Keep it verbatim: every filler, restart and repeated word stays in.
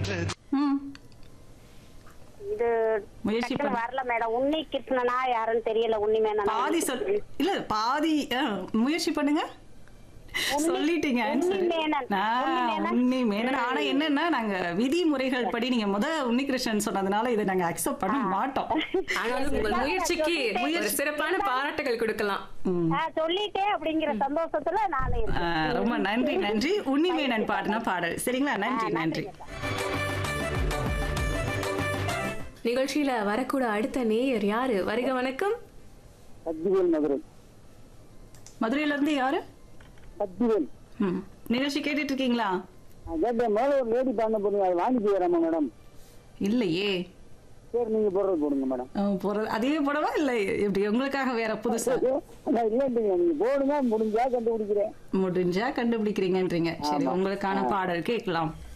ம் இது முயற்சி டக்குனு பண்ணு. வரல மேடம். உன்னி கிருஷ்ணனா யாருன்னு தெரியல. உன்னி மேனனா? பாதி சொல் இல்ல பாதி ஆ, முயற்சி பண்ணுங்க. சொல்லிட்டீங்க உன்னி ஆன்சர். மேனன். உன்னி மேனன். உன்னி மேனன். ஆனா என்னன்னா நாங்க விதிமுறைகள் படி நீங்க முத உன்னிகிருஷ்ணன் சொன்னதுனால இதை நாங்க அக்செப்ட் பண்ண மாட்டோம். ஆனாலும் உங்கள் முயற்சிக்கு ஒரு சிறப்பான பாராட்டுகள் கொடுக்கலாம். ம். ஆ, சொல்லிட்டே அப்படிங்கிற சந்தோஷத்துல நானே ஆ, இருக்கேன். ரொம்ப நன்றி நன்றி. உன்னி மேனன் பாடின பாடல் சரிங்களா? நன்றி ஆ, நன்றி. நன்றிங்க. நிகழ்ச்சியில வரக்கூட அடுத்த நேயர் யாரு? வருக வணக்கம். சக்திவேல் மதுரை. மதுரையில இருந்து யாரு? சக்திவேல். ம். நிகழ்ச்சி கேட்டுட்டு இருக்கீங்களா? கேட்டேன். மேல ஒரு லேடி பண்ண போறீங்க, அதை வாங்கிட்டு வராமா மேடம்? இல்லையே. சரி, நீங்க போடுறது போடுங்க மேடம். ஆ, போறது அதே போடவா இல்ல எப்படி உங்களுக்காக வேற புதுசா நான் இல்லைன்றீங்க, நீங்க போடுங்க, முடிஞ்சா கண்டுபிடிக்கிறேன். முடிஞ்சா கண்டுபிடிக்கிறீங்கன்றீங்க. சரி, உங்களுக்கான பாடல் கேட்கலாம்.